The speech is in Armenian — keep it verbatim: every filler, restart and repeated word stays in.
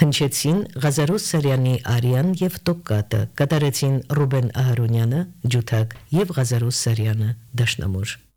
Հնչեցին Ղազարոս Սարյանի Արիան եւ Տոկկատը, կատարեցին Ռուբեն Ահարոնյանը, ջութակ եւ Ղազարոս Սարյանը, դաշնամուր։